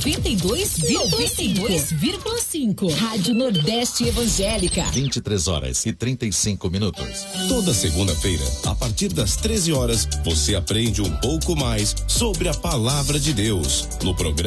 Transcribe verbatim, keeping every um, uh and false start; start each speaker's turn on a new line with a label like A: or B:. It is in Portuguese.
A: noventa e dois vírgula cinco. Rádio Nordeste Evangélica.
B: vinte e três horas e trinta e cinco minutos.
C: Toda segunda-feira, a partir das treze horas, você aprende um pouco mais sobre a palavra de Deus no programa